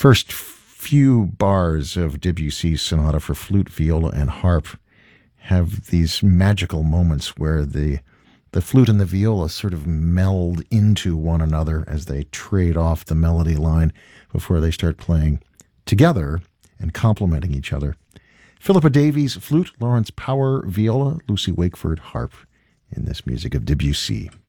first few bars of Debussy's sonata for flute, viola, and harp have these magical moments where the flute and the viola sort of meld into one another as they trade off the melody line before they start playing together and complementing each other. Philippa Davies, flute, Lawrence Power, viola, Lucy Wakeford, harp, in this music of Debussy.